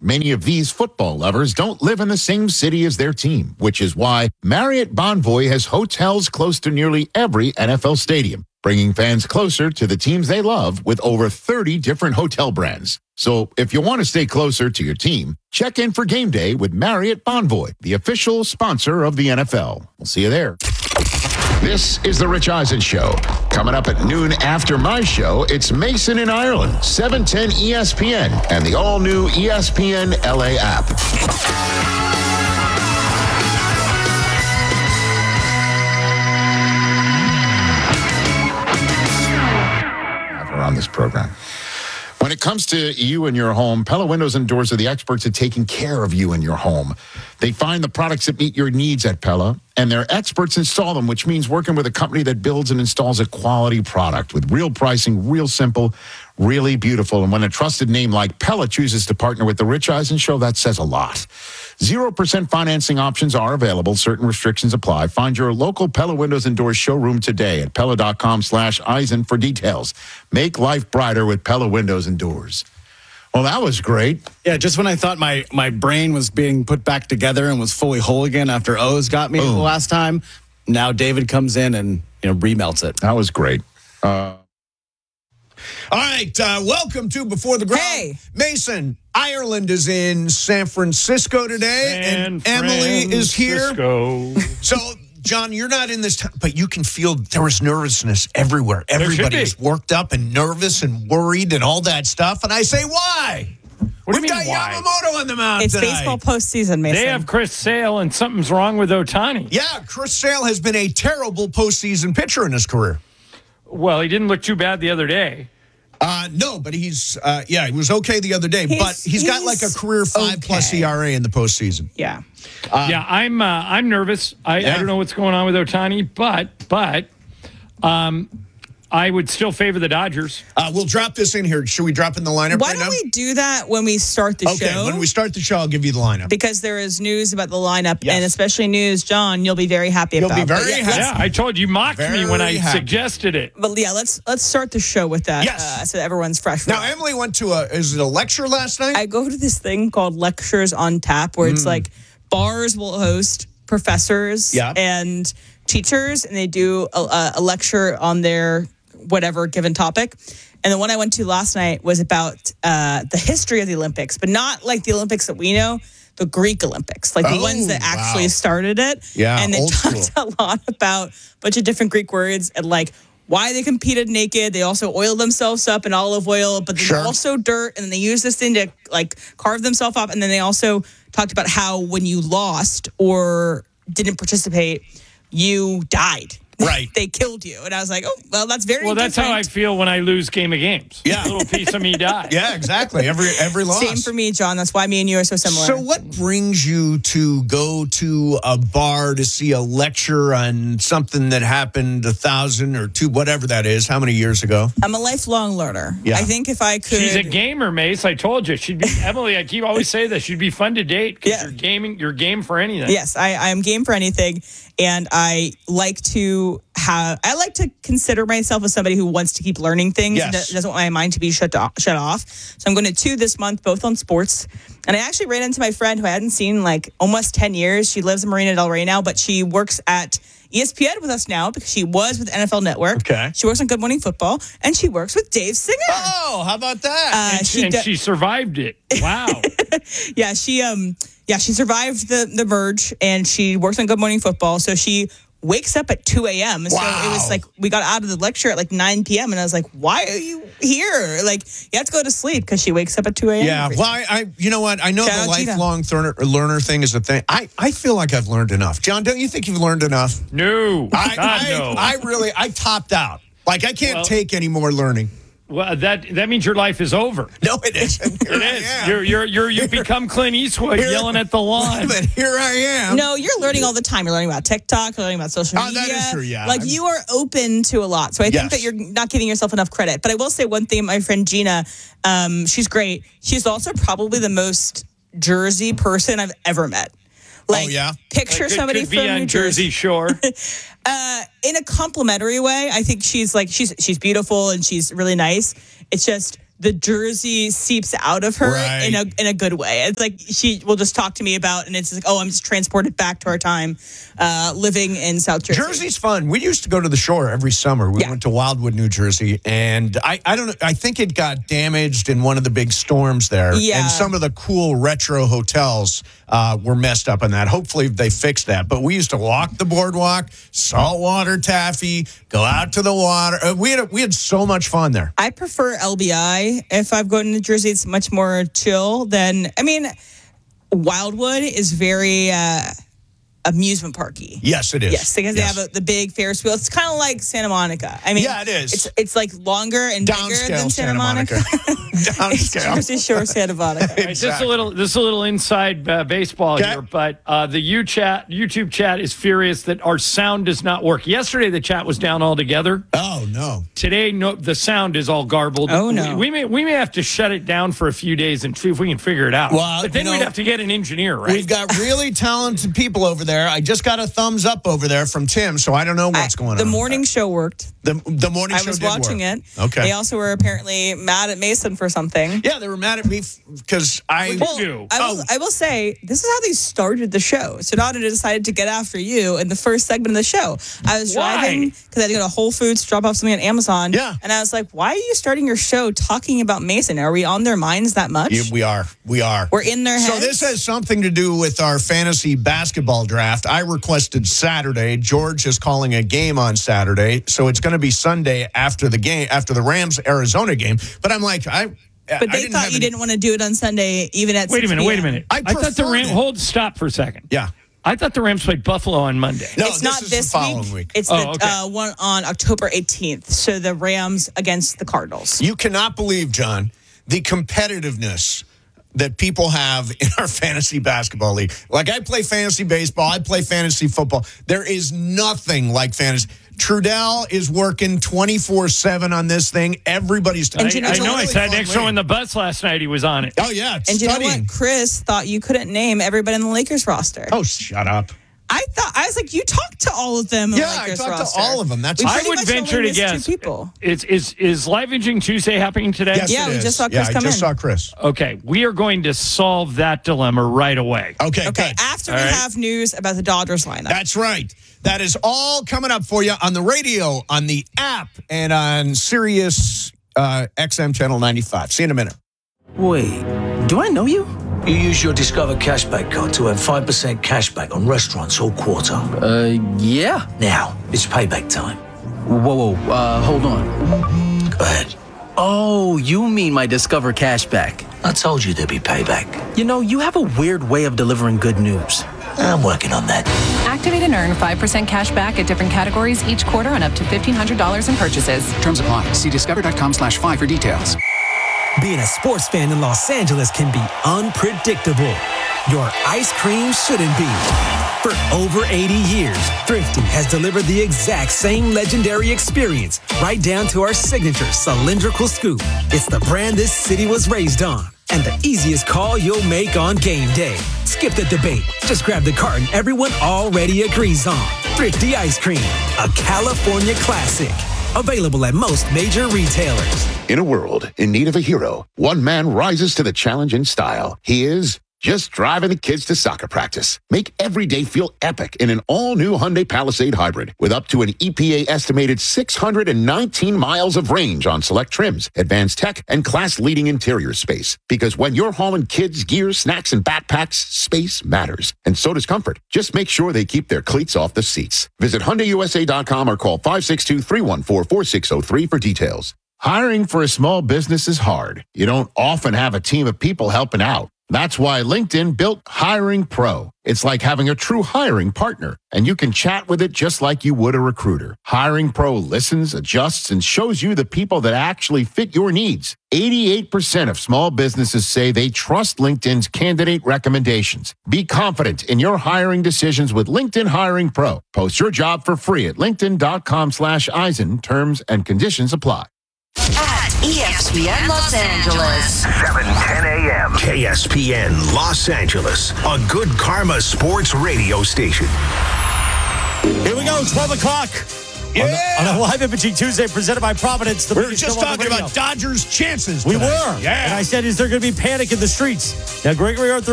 Many of these football lovers don't live in the same city as their team, which is why Marriott Bonvoy has hotels close to nearly every NFL stadium, bringing fans closer to the teams they love with over 30 different hotel brands. So if you want to stay closer to your team, check in for game day with Marriott Bonvoy, the official sponsor of the NFL. We'll see you there. This is The Rich Eisen Show. Coming up at noon after my show, it's Mason in Ireland, 710 ESPN, and the all-new ESPN LA app. On this program. When it comes to you and your home, Pella Windows and Doors are the experts at taking care of you and your home. They find the products that meet your needs at Pella, and their experts install them, which means working with a company that builds and installs a quality product with real pricing, real simple, really beautiful. And when a trusted name like Pella chooses to partner with The Rich Eisen Show, that says a lot. 0% financing options are available. Certain restrictions apply. Find your local Pella Windows and Doors showroom today at Pella.com/Eisen for details. Make life brighter with Pella Windows and Doors. Well, that was great. Yeah, just when I thought my brain was being put back together and was fully whole again after O's got me the last time, now David comes in and remelts it. That was great. All right, welcome to Before the Ground. Hey. Mason, Ireland is in San Francisco today, and Emily is here. So, John, you're not in this time, but you can feel there was nervousness everywhere. Everybody's worked up and nervous and worried and all that stuff. And I say, why? What do you We've mean, got why? Yamamoto on the mound It's tonight. baseball postseason, Mason. They have Chris Sale, and something's wrong with Ohtani. Yeah, Chris Sale has been a terrible postseason pitcher in his career. Well, he didn't look too bad the other day. No, but he's, he was okay the other day. But he's got like a career 5+ ERA in the postseason. Yeah. Yeah, I'm nervous. I don't know what's going on with Ohtani, but I would still favor the Dodgers. We'll drop this in here. Should we drop in the lineup Why right now? don't we do that when we start the show? Okay, when we start the show, I'll give you the lineup. Because there is news about the lineup, Yes. and especially news, John, you'll be very happy You'll about. be very But happy. Yeah, I told you mocked me when I Very happy. suggested it. But yeah, let's start the show with that. Yes. So that everyone's fresh. Now, Emily went to is it a lecture last night? I go to this thing called Lectures on Tap, where it's like bars will host professors and teachers, and they do a lecture on their whatever given topic. And the one I went to last night was about the history of the Olympics, but not like the Olympics that we know, the Greek Olympics, like the ones that actually started it. Yeah, and they old talked school. a lot about a bunch of different Greek words and like why they competed naked. They also oiled themselves up in olive oil, but then also dirt, and then they used this thing to like carve themselves up. And then they also talked about how when you lost or didn't participate, you died. Right. They killed you. And I was like, oh, well, that's very Well, that's how I feel when I lose Game of Games. Yeah. A little piece of me dies. Yeah, exactly. Every loss. Same for me, John. That's why me and you are so similar. So what brings you to go to a bar to see a lecture on something that happened 1,000 or 2, whatever that is, how many years ago? I'm a lifelong learner. Yeah. I think if I could... She's a gamer, Mace. I told you. She'd be Emily. I keep always say this. She'd be fun to date because you're gaming. You're game for anything. Yes, I am game for anything, and I like to consider myself as somebody who wants to keep learning things and doesn't want my mind to be shut off. So I'm going to 2 this month, both on sports. And I actually ran into my friend who I hadn't seen in like almost 10 years. She lives in Marina Del Rey now, but she works at ESPN with us now because she was with NFL Network. Okay. She works on Good Morning Football, and she works with Dave Singer. Oh, how about that? She survived it. Wow. Yeah, she survived the merge, and she works on Good Morning Football. So she wakes up at 2 a.m. So it was like we got out of the lecture at like 9 p.m. and I was like, why are you here? Like, you have to go to sleep because she wakes up at 2 a.m. Yeah, well, you know what? I know Shout the out Gina. lifelong learner thing is a thing. I feel like I've learned enough. John, don't you think you've learned enough? No. God, no. I topped out. Like, I can't take any more learning. Well, that means your life is over. No, it isn't. It is. You become Clint Eastwood yelling at the lawn. But here I am. No, you're learning all the time. You're learning about TikTok, you're learning about social media. That is true, yeah. Like, you are open to a lot. So I think that you're not giving yourself enough credit. But I will say one thing, my friend Gina, she's great. She's also probably the most Jersey person I've ever met. Like, picture somebody could from be on New Jersey Shore. In a complimentary way. I think she's beautiful and she's really nice. It's just the Jersey seeps out of her Right. in a good way. It's like she will just talk to me about, and it's like, oh, I'm just transported back to our time living in South Jersey. Jersey's fun. We used to go to the shore every summer. We went to Wildwood, New Jersey, and I don't know. I think it got damaged in one of the big storms there. Yeah. And some of the cool retro hotels were messed up in that. Hopefully they fixed that. But we used to walk the boardwalk, saltwater taffy, go out to the water. We had so much fun there. I prefer LBI. If I've gone to New Jersey, it's much more chill than, Wildwood is very amusement parky. Yes, it is. Yes, because they have the big Ferris wheel. It's kind of like Santa Monica. Yeah, it is. It's like longer and bigger Downscale than Santa Monica. It's Downscale. Jersey Shore Santa Monica. Right, this is a little inside baseball here, but the YouTube chat is furious that our sound does not work. Yesterday, the chat was down altogether. Oh, no. Today, the sound is all garbled. Oh, no. We may have to shut it down for a few days and see if we can figure it out. Well, but then we'd have to get an engineer, right? We've got really talented people over there. I just got a thumbs up over there from Tim, so I don't know what's going on. The morning show worked. The morning show I was did watching work. it. Okay. They also were apparently mad at Mason for something. Yeah, they were mad at me because I will say, this is how they started the show. Sonata decided to get after you in the first segment of the show. I was driving because I had to go to Whole Foods to drop off something on Amazon. Yeah. And I was like, why are you starting your show talking about Mason? Are we on their minds that much? Yeah, we are. We're in their heads. So this has something to do with our fantasy basketball draft. I requested Saturday. George is calling a game on Saturday, so it's going to be Sunday after the game, after the Rams-Arizona game. But I'm like, But they thought you didn't want to do it on Sunday, even at 6 p.m. Wait a minute. I thought the Rams... Stop for a second. Yeah. I thought the Rams played Buffalo on Monday. No, it's not is this the following week. It's the one on October 18th. So the Rams against the Cardinals. You cannot believe, John, the competitiveness that people have in our fantasy basketball league. Like, I play fantasy baseball, I play fantasy football. There is nothing like fantasy. Trudell is working 24/7 on this thing. Everybody's I know. I sat next to him on the bus last night. He was on it. Oh, yeah. And you know what? Chris thought you couldn't name everybody in the Lakers roster. Oh, shut up. I was like, you talked to all of them. Yeah, I talked to all of them. That's I would venture to guess. 2 people. Is Live Imaging Tuesday happening today? Yes, yeah, it we is. just saw Chris come in. I just saw Chris. Okay, we are going to solve that dilemma right away. Okay, Okay, good. after we have news about the Dodgers lineup. That's right. That is all coming up for you on the radio, on the app, and on Sirius XM Channel 95. See you in a minute. Wait, do I know you? You use your Discover Cashback card to earn 5% cashback on restaurants all quarter. Yeah. Now, it's payback time. Whoa, hold on. Go ahead. Oh, you mean my Discover Cashback. I told you there'd be payback. You know, you have a weird way of delivering good news. I'm working on that. Activate and earn 5% cash back at different categories each quarter on up to $1,500 in purchases. Terms apply. See discover.com/5 for details. Being a sports fan in Los Angeles can be unpredictable. Your ice cream shouldn't be. For over 80 years, Thrifty has delivered the exact same legendary experience, right down to our signature cylindrical scoop. It's the brand this city was raised on, and the easiest call you'll make on game day. Skip the debate. Just grab the carton everyone already agrees on. Thrifty Ice Cream, a California classic. Available at most major retailers. In a world in need of a hero, one man rises to the challenge in style. He is just driving the kids to soccer practice. Make every day feel epic in an all-new Hyundai Palisade Hybrid with up to an EPA-estimated 619 miles of range on select trims, advanced tech, and class-leading interior space. Because when you're hauling kids, gear, snacks, and backpacks, space matters. And so does comfort. Just make sure they keep their cleats off the seats. Visit HyundaiUSA.com or call 562-314-4603 for details. Hiring for a small business is hard. You don't often have a team of people helping out. That's why LinkedIn built Hiring Pro. It's like having a true hiring partner, and you can chat with it just like you would a recruiter. Hiring Pro listens, adjusts, and shows you the people that actually fit your needs. 88% of small businesses say they trust LinkedIn's candidate recommendations. Be confident in your hiring decisions with LinkedIn Hiring Pro. Post your job for free at linkedin.com/Eisen. Terms and conditions apply. At ESPN Los Angeles. 7:10 a.m. KSPN Los Angeles, a good karma sports radio station. Here we go, 12 o'clock Yeah. On a live imaging Tuesday presented by Providence. The We were biggest just show on the talking radio. about Dodgers' chances We tonight. were. Yeah. And I said, is there going to be panic in the streets? Now, Gregory Arthur